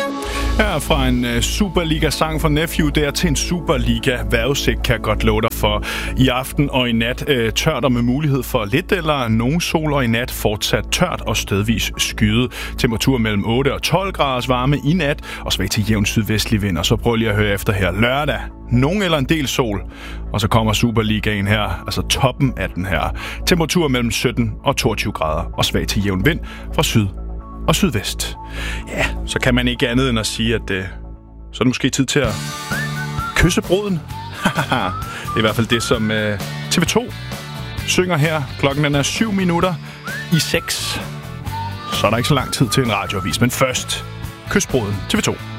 Her fra en Superliga-sang fra Nephew der til en Superliga-vejrudsigt kan jeg godt love dig for. I aften og i nat tørt og med mulighed for lidt eller nogen sol, og i nat fortsat tørt og stedvis skyet. Temperatur mellem 8 og 12 graders varme i nat og svag til jævn sydvestlig vind. Og så prøv lige at høre efter her lørdag. Nogen eller en del sol. Og så kommer Superligaen her, altså toppen af den her. Temperatur mellem 17 og 22 grader og svag til jævn vind fra syd og sydvest. Ja, så kan man ikke andet end at sige, at så er det måske tid til at kysse bruden. Det er i hvert fald det, som TV2 synger her. Klokken er 7:07. Så er der ikke så lang tid til en radioavis. Men først, kys bruden. TV2.